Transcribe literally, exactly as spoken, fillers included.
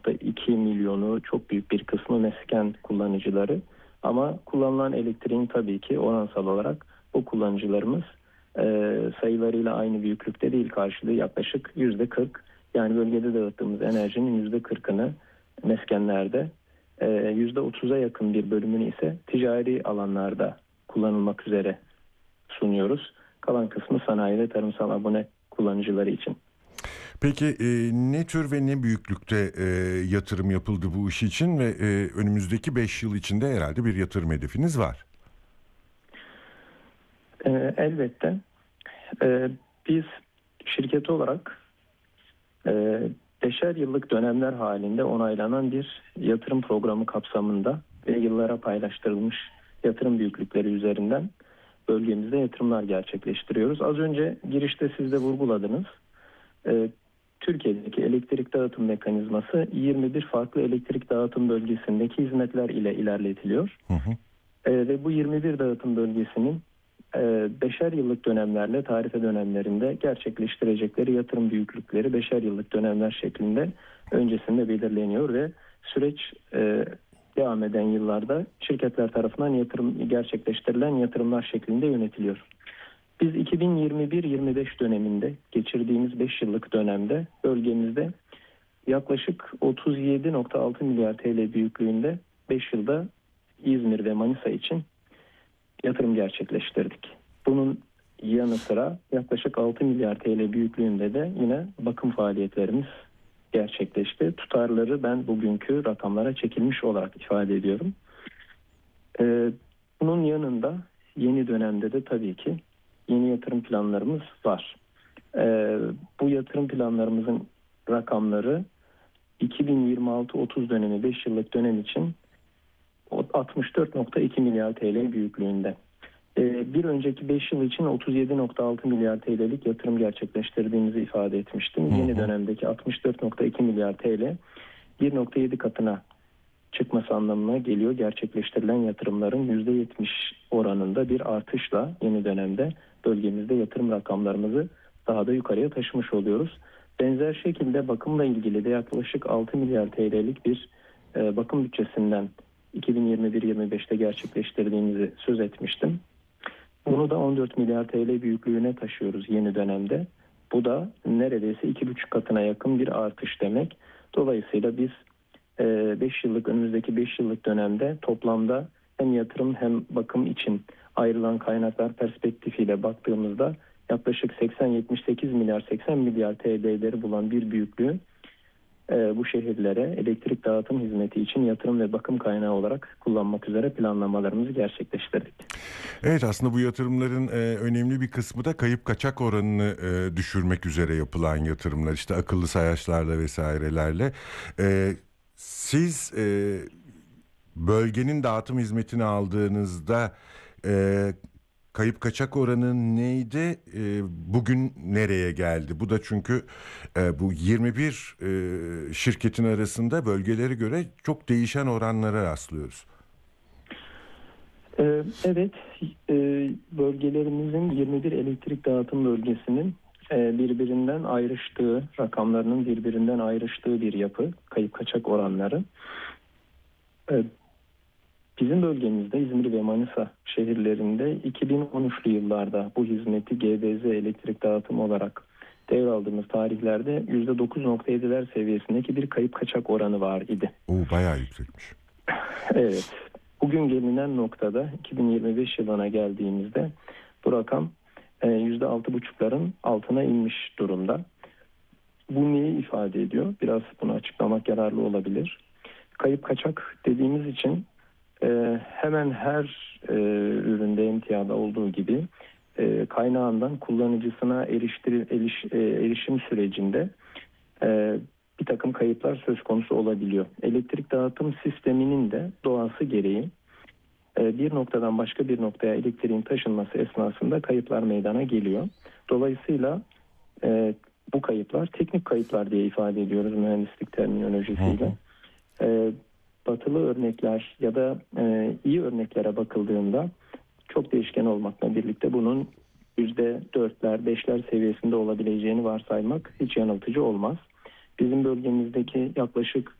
nokta iki milyonu, çok büyük bir kısmı mesken kullanıcıları. Ama kullanılan elektriğin tabii ki oransal olarak o kullanıcılarımız e, sayılarıyla aynı büyüklükte değil, karşılığı yaklaşık yüzde kırk. Yani bölgede dağıttığımız enerjinin yüzde kırkını meskenlerde, e, yüzde otuza yakın bir bölümünü ise ticari alanlarda kullanılmak üzere sunuyoruz. Kalan kısmı sanayi ve tarımsal abone kullanıcıları için. Peki e, ne tür ve ne büyüklükte e, yatırım yapıldı bu iş için ve e, önümüzdeki beş yıl içinde herhalde bir yatırım hedefiniz var? E, elbette. E, biz şirket olarak e, beşer yıllık dönemler halinde onaylanan bir yatırım programı kapsamında ve yıllara paylaştırılmış yatırım büyüklükleri üzerinden bölgemizde yatırımlar gerçekleştiriyoruz. Az önce girişte siz de vurguladınız. E, Türkiye'deki elektrik dağıtım mekanizması yirmi bir farklı elektrik dağıtım bölgesindeki hizmetler ile ilerletiliyor. Hı hı. E, ve bu yirmi bir dağıtım bölgesinin e, beşer yıllık dönemlerle tarife dönemlerinde gerçekleştirecekleri yatırım büyüklükleri beşer yıllık dönemler şeklinde öncesinde belirleniyor ve süreç e, devam eden yıllarda şirketler tarafından yatırım gerçekleştirilen yatırımlar şeklinde yönetiliyor. Biz iki bin yirmi bir yirmi beş döneminde geçirdiğimiz beş yıllık dönemde bölgemizde yaklaşık otuz yedi nokta altı milyar T L büyüklüğünde beş yılda İzmir ve Manisa için yatırım gerçekleştirdik. Bunun yanı sıra yaklaşık altı milyar T L büyüklüğünde de yine bakım faaliyetlerimiz gerçekleşti. Tutarları ben bugünkü rakamlara çekilmiş olarak ifade ediyorum. Ee, bunun yanında yeni dönemde de tabii ki yeni yatırım planlarımız var. Ee, bu yatırım planlarımızın rakamları iki bin yirmi altı otuz dönemi beş yıllık dönem için altmış dört nokta iki milyar T L büyüklüğünde. Ee, bir önceki beş yıl için otuz yedi nokta altı milyar T L'lik yatırım gerçekleştirdiğimizi ifade etmiştim. Hı hı. Yeni dönemdeki altmış dört nokta iki milyar T L bir nokta yedi katına çıkması anlamına geliyor. Gerçekleştirilen yatırımların yüzde yetmiş oranında bir artışla yeni dönemde bölgemizde yatırım rakamlarımızı daha da yukarıya taşımış oluyoruz. Benzer şekilde bakımla ilgili de yaklaşık altı milyar T L'lik bir e, bakım bütçesinden iki bin yirmi bir yirmi beşte gerçekleştirdiğimizi söz etmiştim. Bunu da on dört milyar T L büyüklüğüne taşıyoruz yeni dönemde. Bu da neredeyse iki buçuk katına yakın bir artış demek. Dolayısıyla biz beş yıllık önümüzdeki beş yıllık dönemde toplamda hem yatırım hem bakım için ayrılan kaynaklar perspektifiyle baktığımızda yaklaşık seksen yetmiş sekiz milyar seksen milyar T L'leri bulan bir büyüklüğü e, bu şehirlere elektrik dağıtım hizmeti için yatırım ve bakım kaynağı olarak kullanmak üzere planlamalarımızı gerçekleştirdik. Evet, aslında bu yatırımların e, önemli bir kısmı da kayıp kaçak oranını e, düşürmek üzere yapılan yatırımlar, işte akıllı sayaçlarla vesairelerle. E, siz e, bölgenin dağıtım hizmetini aldığınızda e, kayıp kaçak oranı neydi? E, bugün nereye geldi? Bu da çünkü e, bu yirmi bir e, şirketin arasında bölgelere göre çok değişen oranlara rastlıyoruz. Ee, evet, e, bölgelerimizin yirmi bir elektrik dağıtım bölgesinin e, birbirinden ayrıştığı, rakamlarının birbirinden ayrıştığı bir yapı, kayıp kaçak oranları. E, Bizim bölgemizde İzmir ve Manisa şehirlerinde iki bin on üçlü yıllarda bu hizmeti G D Z elektrik dağıtımı olarak devraldığımız tarihlerde yüzde dokuz nokta yediler seviyesindeki bir kayıp kaçak oranı var idi. Oo, bayağı yüksekmiş. Evet. Bugün gelinen noktada iki bin yirmi beş yılına geldiğimizde bu rakam yüzde altı buçukların altına inmiş durumda. Bu neyi ifade ediyor? Biraz bunu açıklamak yararlı olabilir. Kayıp kaçak dediğimiz için Ee, hemen her e, üründe emtiyada olduğu gibi e, kaynağından kullanıcısına eriştir, eriş, e, erişim sürecinde e, bir takım kayıplar söz konusu olabiliyor. Elektrik dağıtım sisteminin de doğası gereği e, bir noktadan başka bir noktaya elektriğin taşınması esnasında kayıplar meydana geliyor. Dolayısıyla e, bu kayıplar teknik kayıplar diye ifade ediyoruz mühendislik terminolojisiyle. Hı hı. E, Batılı örnekler ya da e, iyi örneklere bakıldığında çok değişken olmakla birlikte bunun yüzde dörtler, beşler seviyesinde olabileceğini varsaymak hiç yanıltıcı olmaz. Bizim bölgemizdeki yaklaşık